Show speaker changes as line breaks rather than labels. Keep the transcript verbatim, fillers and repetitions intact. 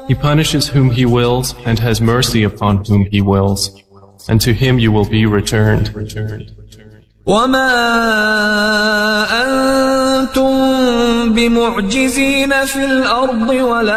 He punishes whom He wills and has mercy upon whom He wills, and to Him you will be returned.
وما أنتم بمعجزين في الأرض ولا